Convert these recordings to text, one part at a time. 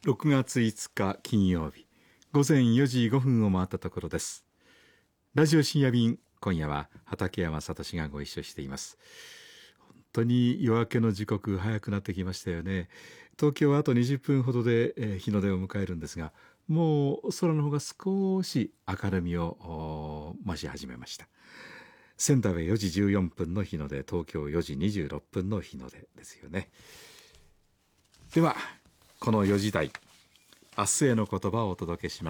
6月5日金曜日午前4時5分を回ったところです。ラジオ深夜便、今夜は畠山聡がご一緒しています。本当に夜明けの時刻早くなってきましたよね。東京はあと20分ほどで日の出を迎えるんですが、もう空の方が少し明るみを増し始めました。仙台は4時14分の日の出、東京4時26分の日の出ですよね。ではこの4時台、明日への言葉をお届けします。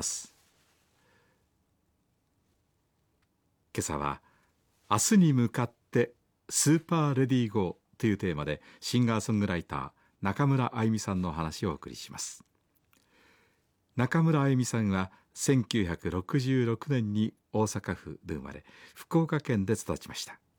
今朝は明日に向かってスーパーレディーゴーというテーマで、シンガーソングライター中村あゆみさんのお話をお送りします。中村あゆみさんは1966年に大阪府で生まれ、福岡県で育ちました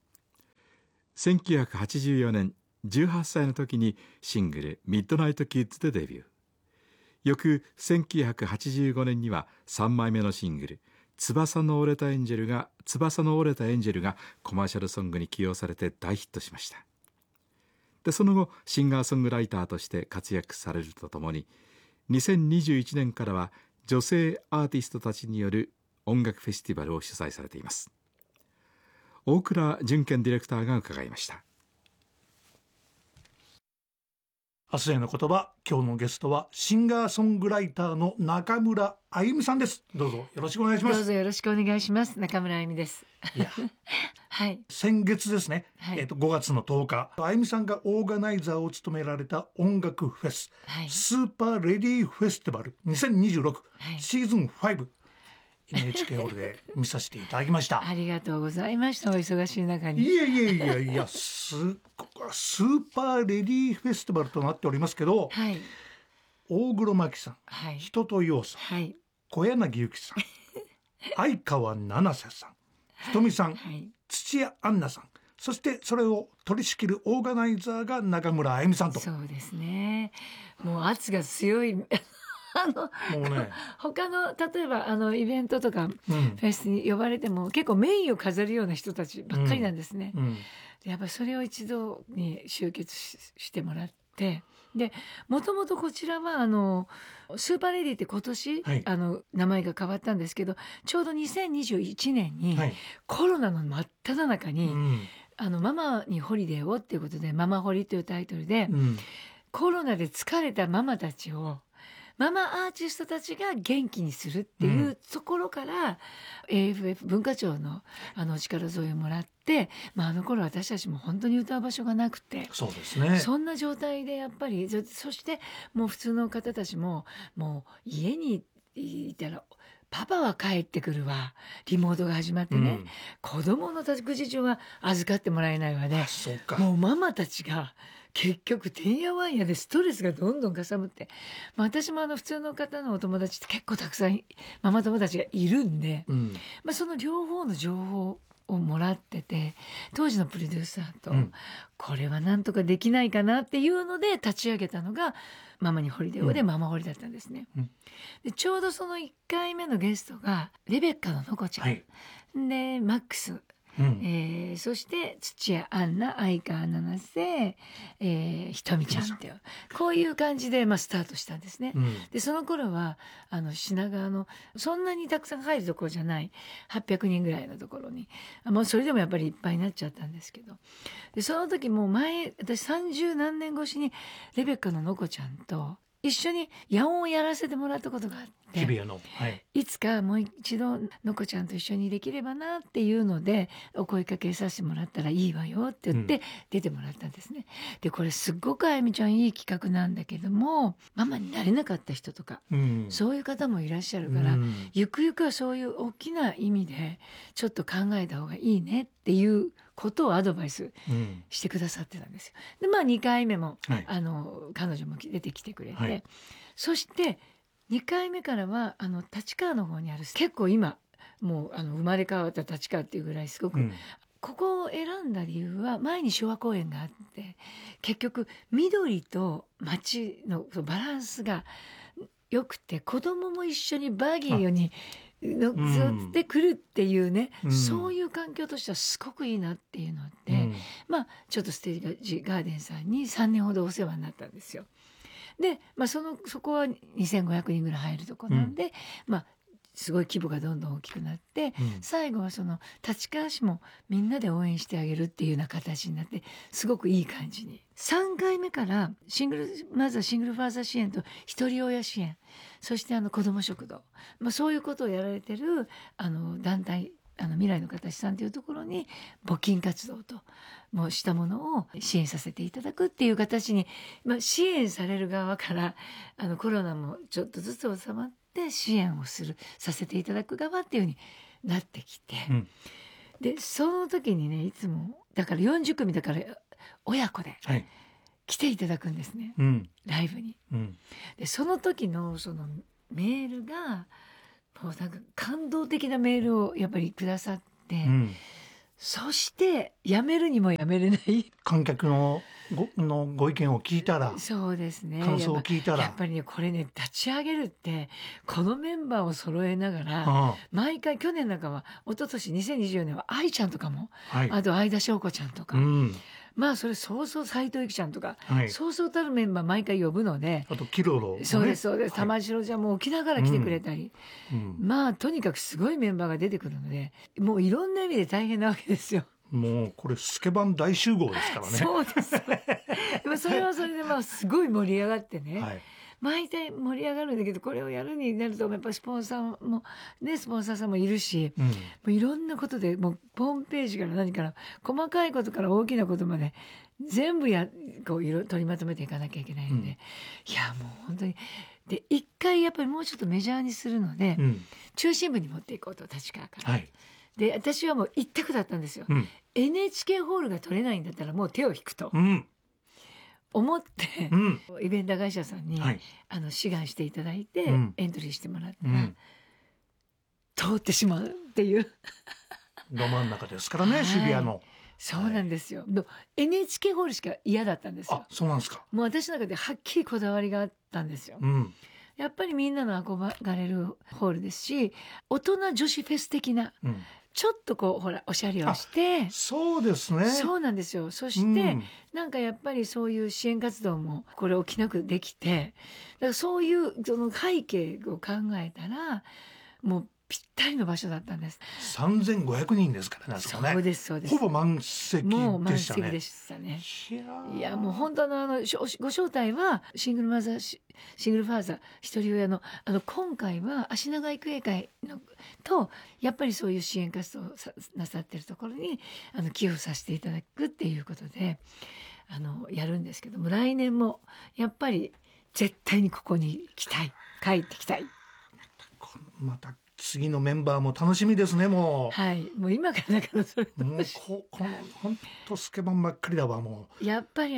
。1984年18歳の時にシングルミッドナイトキッズでデビュー。翌1985年には3枚目のシングル翼の折れたエンジェルがコマーシャルソングに起用されて大ヒットしました。でその後シンガーソングライターとして活躍されるとともに、2021年からは女性アーティストたちによる音楽フェスティバルを主催されています。大倉純健ディレクターが伺いました。 明日への言葉、今日のゲストはシンガーソングライターの中村あゆみさんです。どうぞよろしくお願いします。 どうぞよろしくお願いします。中村あゆみです。 いやはい、 先月ですね、 はい、 5月の10日、あゆみさんがオーガナイザーを務められた音楽フェス、はい、スーパーレディーフェスティバル2026、はい、シーズン5、NHK ホールで見させていただきました。 ありがとうございました。お忙しい中に。 いやスーパーレディーフェスティバルとなっておりますけど、はい、大黒摩季さん、はい、人と陽さん、はい、小柳ゆきさん相川七瀬さん、ひとみさん、はい、土屋アンナさん、そしてそれを取り仕切るオーガナイザーが中村あゆみさんと。 そうですね、もう圧が強いもうね、他の例えばイベントとか、フェスに呼ばれても結構メインを飾るような人たちばっかりなんですね、やっぱりそれを一度に集結 してもらって、でもともとこちらはスーパーレディって今年、はい、名前が変わったんですけど、ちょうど2021年に、はい、コロナの真っ只中に、ママにホリデーをっていうことでママホリというタイトルで、コロナで疲れたママたちをママアーティストたちが元気にするっていうところから、AFF 文化庁の力添えをもらって、あの頃私たちも本当に歌う場所がなくて、 そうですね、 そんな状態でやっぱり、そしてもう普通の方たちももう家にいたらパパは帰ってくるわ、リモートが始まってね、子供の託児所は預かってもらえないわね。 そうか、 もうママたちが結局てんやわんやでストレスがどんどんかさむって、私も普通の方のお友達って結構たくさんママ友達がいるんで、その両方の情報をもらってて、当時のプロデューサーと、これはなんとかできないかなっていうので立ち上げたのがママにホリデーでママホリだったんですね、でちょうどその1回目のゲストがレベッカののこちゃん、はい、でマックス、そして土屋アンナ、相川七瀬、ひとみちゃんっていう、こういう感じで、スタートしたんですね、でその頃は品川のそんなにたくさん入るところじゃない800人ぐらいのところに、もうそれでもやっぱりいっぱいになっちゃったんですけど、でその時もう私30何年越しにレベッカののこちゃんと一緒に野音をやらせてもらったことがあって、 日比谷の、はい、 いつかもう一度のこちゃんと一緒にできればなっていうのでお声かけさせてもらったらいいわよって言って出てもらったんですね、でこれすっごくあゆみちゃんいい企画なんだけども、ママになれなかった人とか、そういう方もいらっしゃるから、ゆくゆくはそういう大きな意味でちょっと考えた方がいいねっていうことをアドバイスしてくださってたんですよ。で2回目も、はい、彼女も出てきてくれて、はい、そして2回目からは立川の方にある、結構今もう生まれ変わった立川っていうぐらいすごく、ここを選んだ理由は前に昭和公園があって、結局緑と街のバランスが良くて、子供も一緒にバギーに乗ってくるっていうね、そういう環境としてはすごくいいなっていうので、ちょっとステージガーデンさんに3年ほどお世話になったんですよ。 で、そこは2500人ぐらい入るとこなんで、すごい規模がどんどん大きくなって、最後はその立川市もみんなで応援してあげるっていうような形になって、すごくいい感じに。3回目からまずはシングルファーザー支援と一人親支援、そして子ども食堂、そういうことをやられてる団体、未来の形さんというところに募金活動ともしたものを支援させていただくっていう形に、支援される側からコロナもちょっとずつ収まって支援をさせていただく側っていう風になってきて、でその時にね、いつもだから40組だから親子で来ていただくんですね、ライブに。でその時のそのメールがもうなんか感動的なメールをやっぱりくださって、そしてやめるにもやめれない観客のご意見を聞いたら、 そうですね、 感想を聞いたらやっぱりね、これね、立ち上げるってこのメンバーを揃えながら、毎回去年なんかは一昨年2024年は愛ちゃんとかも、あと相田翔子ちゃんとか、それそうそう斉藤由貴ちゃんとか、そうそうたるメンバー毎回呼ぶので、 あとキロロ、 そうですそうです、玉城ちゃんも起きながら来てくれたり、とにかくすごいメンバーが出てくるので、もういろんな意味で大変なわけですよ。 もうこれスケバン大集合ですからね。 そうですそれはそれですごい盛り上がってね、毎回盛り上がるんだけど、これをやるになるとやっぱりスポンサーさんもいるし、もういろんなことで、もうホームページから何から細かいことから大きなことまで全部こう取りまとめていかなきゃいけないので、いやもう本当にで一回やっぱりもうちょっとメジャーにするので、中心部に持っていこうと、立川から。で私はもう一択だったんですよ、NHK ホールが取れないんだったらもう手を引くと、思って、イベント会社さんに、志願していただいて、エントリーしてもらったら、通ってしまうっていうど真ん中ですからね、渋谷の。 そうなんですよ、NHK ホールしか嫌だったんですよ。 そうなんですか。 もう私の中ではっきりこだわりがあったんですよ、やっぱりみんなの憧れるホールですし、大人女子フェス的な、ちょっとこうほらおしゃれをして、 そうですね、 そうなんですよ。そして、なんかやっぱりそういう支援活動もこれ起きなくできて、だからそういうその背景を考えたらもうぴったりの場所だったんです。 3500人ですからね、あそこね。 そうですそうです。 ほぼ満席でしたね。 もう満席でしたね。いやもう本当のご招待はシングルファーザー一人親の今回は足長育英会のとやっぱりそういう支援活動をなさってるところに寄付させていただくっていうことでやるんですけども、来年もやっぱり絶対にここに来たい、帰ってきたい。 また次のメンバーも楽しみですね。もうもう今からだからそれもうこの本当スケバンばっかりだわ。もうやっぱり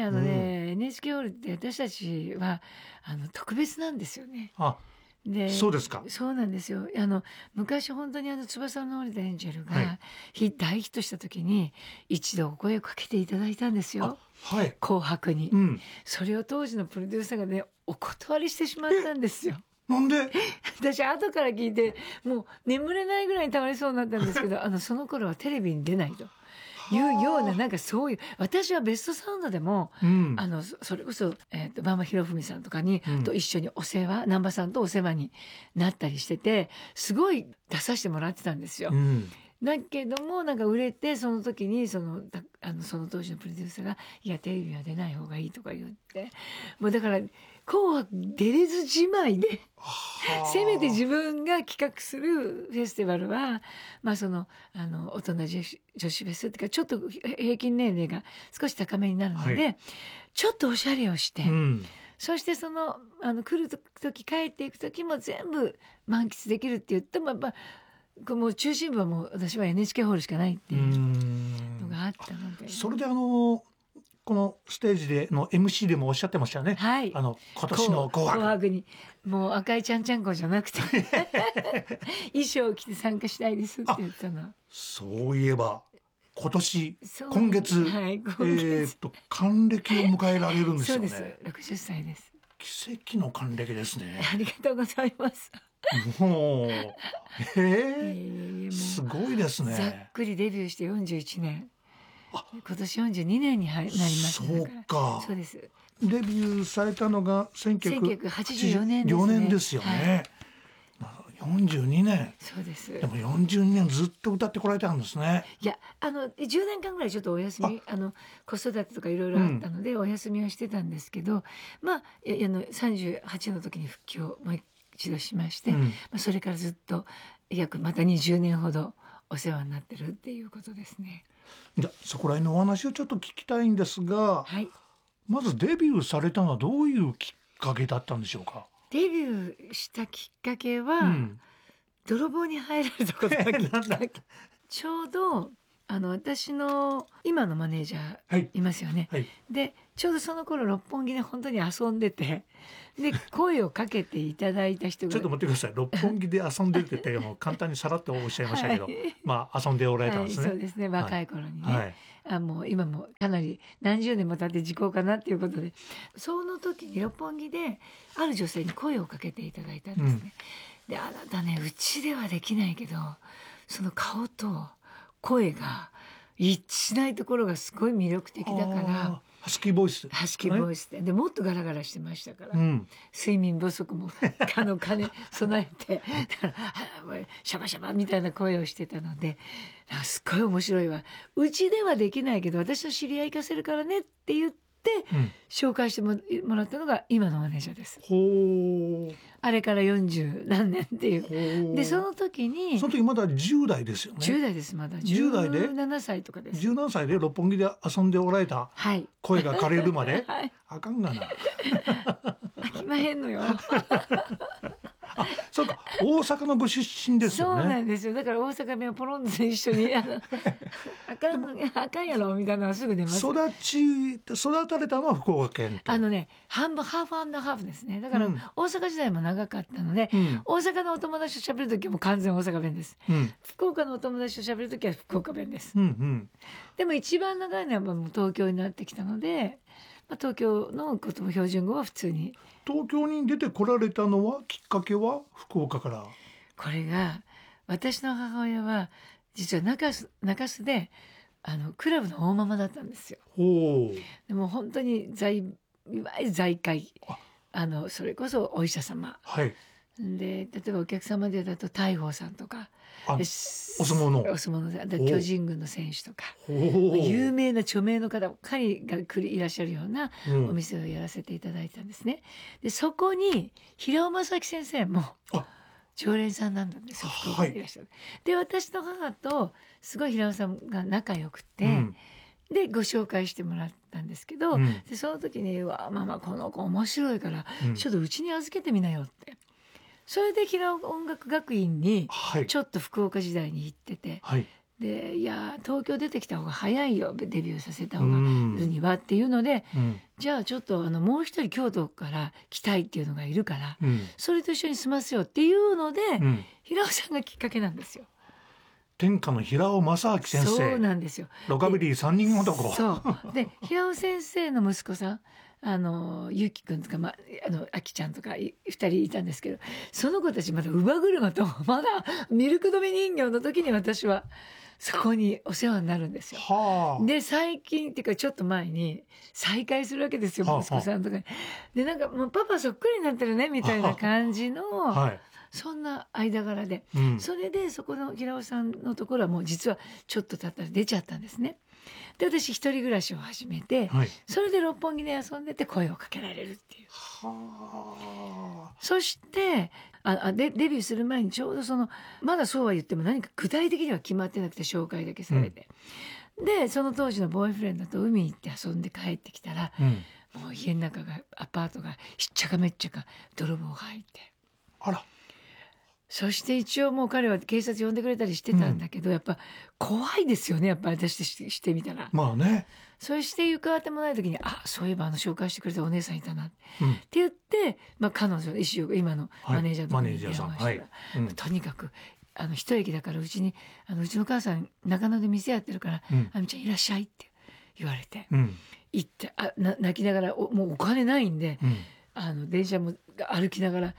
NHK ホールって私たちは特別なんですよね。 でそうですか。 そうなんですよ。昔本当に翼の降りたエンジェルが大ヒットした時に一度お声をかけていただいたんですよ、紅白に、それを当時のプロデューサーがねお断りしてしまったんですよ。 なんで？ 私後から聞いてもう眠れないぐらいに倒れそうになったんですけどその頃はテレビに出ないというような、なんかそういう私はベストサウンドでも、それこそ馬場博文さんとかに、と一緒に難波さんとお世話になったりしてて、すごい出させてもらってたんですよ。だけどもなんか売れてその時にその当時のプロデューサーが「いやテレビは出ない方がいい」とか言って、もうだから紅白出れずじまいでせめて自分が企画するフェスティバルは、大人女子フェスっていうかちょっと平均年齢が少し高めになるので、ちょっとおしゃれをして、そして来る時帰っていく時も全部満喫できるって言ってもやっぱもう中心部はもう私は NHK ホールしかないっていうのがあったので、 それでこのステージでの MC でもおっしゃってましたよね。今年の紅白にもう赤いちゃんちゃんこじゃなくて衣装を着て参加したいですって言ったの。 そういえば今月還暦を迎えられるんですよね。 そうです、60歳です。 奇跡の還暦ですね。 ありがとうございます。 もうすごいですね。 ざっくりデビューして41年、今年42年になりました。 そうか。 そうです。 デビューされたのが 1984年ですね。 4年ですよね、はい、42年。 そうです。 でも42年ずっと歌ってこられたんですね。 いや10年間ぐらいちょっとお休み子育てとかいろいろあったので、お休みはしてたんですけど、まあ38の時に復帰をもう一度しまして、それからずっと約また20年ほどお世話になってるっていうことですね。 じゃそこら辺のお話をちょっと聞きたいんですが、 はい、 まずデビューされたのはどういうきっかけだったんでしょうか。 デビューしたきっかけは、泥棒に入られたことがきっかけちょうど私の今のマネージャーいますよね、はいはい、でちょうどその頃六本木で本当に遊んでて、で声をかけていただいた人がちょっと待ってください。六本木で遊んでるって言っても簡単にさらっとおっしゃいましたけど、はい、まあ遊んでおられたんですね、 はい、そうですね、若い頃にね、はい、もう今もかなり何十年も経って時効かなっていうことで、その時に六本木である女性に声をかけていただいたんですね、であなたねうちではできないけどその顔と声が一致しないところがすごい魅力的だから、 ハスキーボイス、 ハスキーボイスで、もっとガラガラしてましたから、睡眠不足も金備えてだからシャバシャバみたいな声をしてたので、すっごい面白いわ、うちではできないけど私の知り合い行かせるからねって言って、紹介してもらったのが今のマネージャーです。 ほう、 あれから40何年っていうで、その時まだ10代ですよね。 10代です。まだ 10代で 17歳とかです。 17歳で六本木で遊んでおられた、はい、声が枯れるまで、はい、あかんがな飽きまへんのよあ、そうか、大阪のご出身ですよね。 そうなんですよ。だから大阪弁をポロンと一緒にあかんやろみたいなのはすぐ出ます。育たれたのは福岡県と。 半分ハーフアンドハーフですね。だから大阪時代も長かったので、大阪のお友達と喋る時はもう完全大阪弁です、福岡のお友達と喋る時は福岡弁です、でも一番長いのはもう東京になってきたので、東京のことも標準語は普通に。 東京に出てこられたのはきっかけは福岡から。これが私の母親は実は中洲でクラブの大ママだったんですよ。でも本当にいわゆる財界、それこそお医者様、はい、で例えばお客様でだと大鵬さんとか、 お相撲の巨人軍の選手とか有名な著名の方ばっかりがいらっしゃるようなお店をやらせていただいたんですね。でそこに平尾正樹先生も常連さんなんですよ、福岡にいらっしゃる、で私の母とすごい平尾さんが仲良くて、でご紹介してもらったんですけど、でその時にママこの子面白いから、ちょっとうちに預けてみなよって。それで平尾音楽学院にちょっと福岡時代に行ってて、でいや東京出てきた方が早いよ、デビューさせた方がにはっていうので、じゃあちょっともう一人京都から来たいっていうのがいるから、それと一緒に住ませようっていうので、平尾さんがきっかけなんですよ。 天下の平尾正明先生。 そうなんですよ。 ロカビリー三人男。 そうで平尾先生の息子さんゆきくんとか、あきちゃんとか2人いたんですけど、その子たちまだ乳母車とまだミルク止め人形の時に私はそこにお世話になるんですよ。で最近っていうかちょっと前に再会するわけですよ、息子さんとかに。でなんかもうパパそっくりになってるねみたいな感じの、そんな間柄で、それでそこの平尾さんのところはもう実はちょっと経ったら出ちゃったんですね。で私一人暮らしを始めて、それで六本木で遊んでて声をかけられるっていう。そしてデビューする前にちょうどまだそうは言っても何か具体的には決まってなくて紹介だけされて、でその当時のボーイフレンドと海に行って遊んで帰ってきたら、もう家の中がアパートがしっちゃかめっちゃか泥棒が入って、 あら。 そして一応もう彼は警察呼んでくれたりしてたんだけど、やっぱ怖いですよね、やっぱ私してみたら。 まあね。 そして行くあてもない時にそういえば紹介してくれたお姉さんいたなって言って、彼女今のマネージャーのところに電話したら、とにかく一駅だからうちの母さん中野で店やってるから「あみちゃんいらっしゃい」って言われて、行って泣きながらもうお金ないんで、電車も歩きながら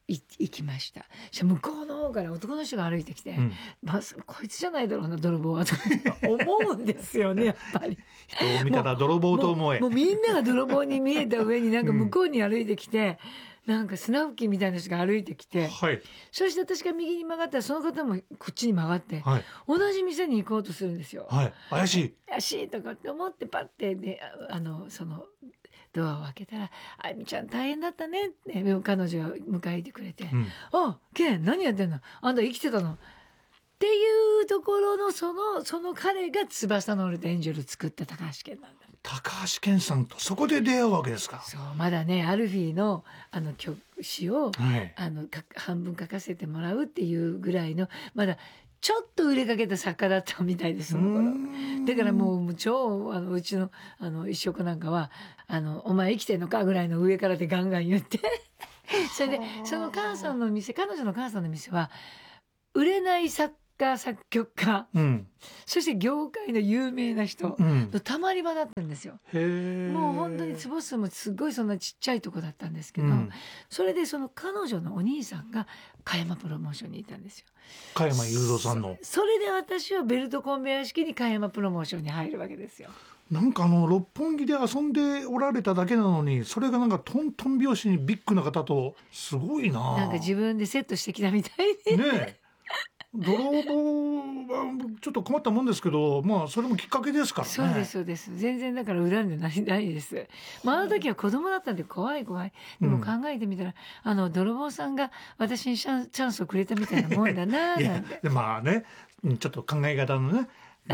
行きました。向こうの方から男の人が歩いてきて、こいつじゃないだろうな泥棒はと思うんですよねやっぱり。 人を見たら泥棒と思え。 もうみんなが泥棒に見えた上になんか向こうに歩いてきて、なんか砂吹きみたいな人が歩いてきて、そして私が右に曲がったらその方もこっちに曲がって、同じ店に行こうとするんですよ。 怪しいとかって思ってパッてでそのドアを開けたら「あゆみちゃん大変だったね」って彼女が迎えてくれて「あケン何やってんのあんた生きてたの」っていうところのその彼が翼のオルトエンジェル作った高橋健なんだ。 高橋健さんとそこで出会うわけですか。 そうまだねアルフィーの曲詞を、半分書かせてもらうっていうぐらいのまだちょっと売れかけた作家だったみたいですその頃。だからもう超うちの一食なんかはお前生きてんのかぐらいの上からでガンガン言ってそれでその母さんの店彼女の母さんの店は売れない作家作曲家、そして業界の有名な人のたまり場だったんですよ。もう本当に坪数もすごいそんなちっちゃいとこだったんですけど、それでその彼女のお兄さんが加山プロモーションにいたんですよ。 加山雄三さんの。 それで私はベルトコンベヤー式に加山プロモーションに入るわけですよ。 なんか六本木で遊んでおられただけなのにそれがなんかトントン拍子にビッグな方とすごいな。 なんか自分でセットしてきたみたいでね泥棒はちょっと困ったもんですけど、まあそれもきっかけですからね。 そうですそうです。全然だから恨んでないです。あの時は子供だったんで怖い。でも考えてみたら、泥棒さんが私にチャンスをくれたみたいなもんだななんて。 でまあね、ちょっと考え方のね。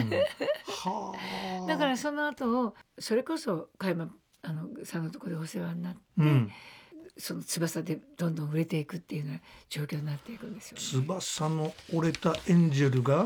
だからその後それこそ加山さんのところでお世話になって。その翼でどんどん売れていくっていうような状況になっていくんですよね。 翼の折れたエンジェルが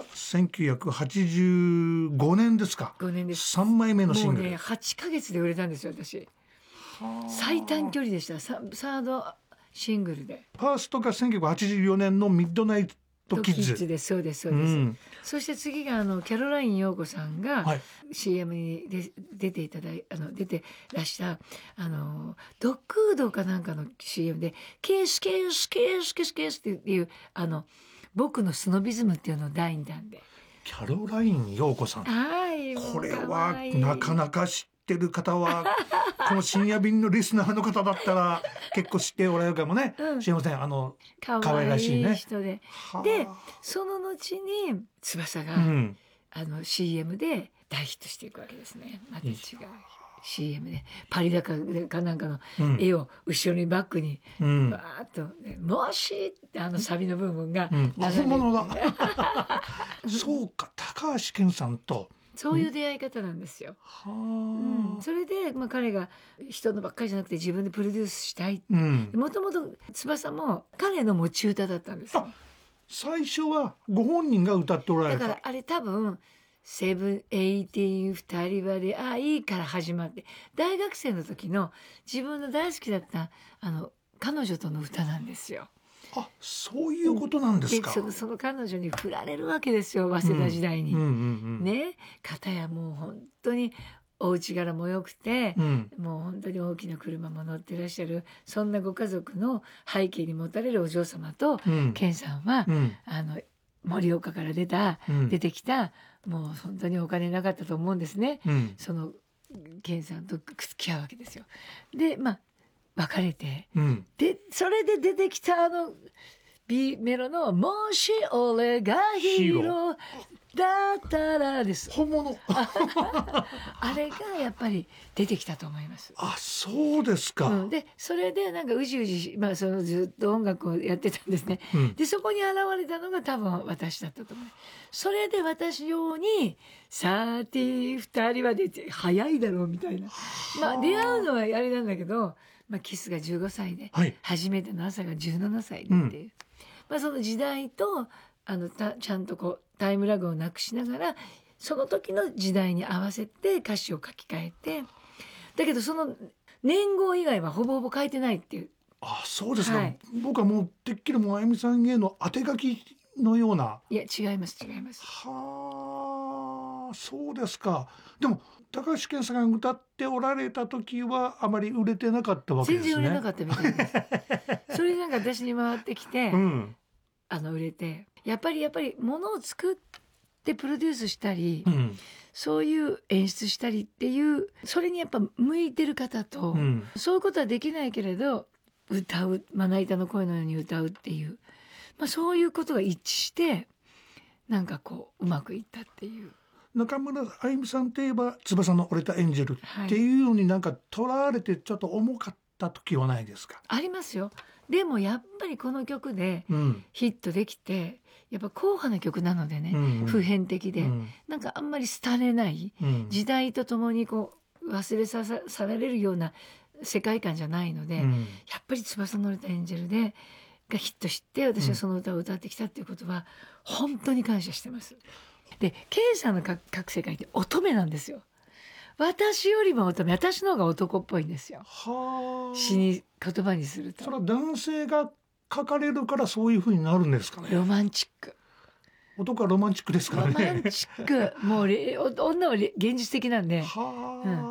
1985年ですか。 5年です。 3枚目のシングル。 もうね8ヶ月で売れたんですよ私。最短距離でしたサードシングルで。 ファーストが1984年のミッドナイトキッズです。そうですそうです、そして次がキャロライン陽子さんが CM に出てらしたドッグフードかなんかの CM でケスケスケスケスケスっていう僕のスノビズムっていうのを第2弾で。 キャロライン陽子さん、これはなかなか知ってる方はこの深夜便のリスナーの方だったら結構知っておられるかもね、知りません。可愛らしいね人で、その後に翼が、CM で大ヒットしていくわけですね。また違うCM でパリ高かなんかの絵を後ろにバックにバーッと、もしってサビの部分が本物だそうか、高橋健さんとそういう出会い方なんですよ。それで、彼が人のばっかりじゃなくて自分でプロデュースしたい。もともと翼も彼の持ち歌だったんですよ。 最初はご本人が歌っておられた。 だからあれ多分セブン18二人はでいいから始まって、大学生の時の自分の大好きだった彼女との歌なんですよ。 そういうことなんですか。 でその彼女に振られるわけですよ、早稲田時代に。ね、片やもう本当にお家柄も良くて、もう本当に大きな車も乗ってらっしゃる、そんなご家族の背景に持たれるお嬢様と、健さんは、盛岡から出てきた、もう本当にお金なかったと思うんですね。その健さんと付き合うわけですよ。で別れて、でそれで出てきたB メロの「もし俺がヒーローだったら」です。 本物あれがやっぱり出てきたと思います。 そうですか。 でそれでなんかうじうじ、ずっと音楽をやってたんですね。でそこに現れたのが多分私だったと思う。それで私用に「さて2人は出て早いだろう」みたいな、出会うのはあれなんだけど、キスが15歳で、初めての朝が17歳でっていう、その時代とちゃんとタイムラグをなくしながらその時の時代に合わせて歌詞を書き換えて、だけどその年号以外はほぼほぼ書いてないっていう。 そうですか、僕はもうてっきりもうあゆみさんへの当て書きのような。 いや違います。 そうですか。でも高橋健さんが歌っておられた時はあまり売れてなかったわけですね。 全然売れなかったみたいです。それでなんか私に回ってきて、 うん、 売れて、やっぱり物を作ってプロデュースしたり、 うん、 そういう演出したりっていう、それにやっぱ向いてる方と、 うん、 そういうことはできないけれど歌う、まな板の声のように歌うっていう、そういうことが一致してなんかこううまくいったっていう。 中村あゆみさんといえば翼の折れたエンジェルっていうのになんかとらわれてちょっと重かった時はないですか？ ありますよ。でもやっぱりこの曲でヒットできて、やっぱ硬派な曲なのでね、普遍的で、なんかあんまり廃れない、時代とともにこう忘れされるような世界観じゃないので、やっぱり翼の折れたエンジェルでがヒットして、私はその歌を歌ってきたっていうことは本当に感謝してます。で、Kさんの書く世界って乙女なんですよ。私よりも乙女、私の方が男っぽいんですよ。詩に言葉にすると。 それは男性が書かれるからそういう風になるんですかね。 ロマンチック。 男はロマンチックですからね。 ロマンチック。もう女は現実的なんで。